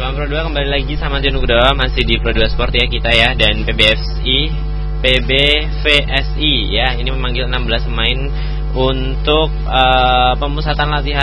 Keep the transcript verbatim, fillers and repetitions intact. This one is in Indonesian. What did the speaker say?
Sobat Pro dua kembali lagi sama Jon Nugroho, masih di Pro dua Sport ya kita ya. Dan P B F S I P B V S I ya, ini memanggil enam belas pemain untuk uh, pemusatan latihan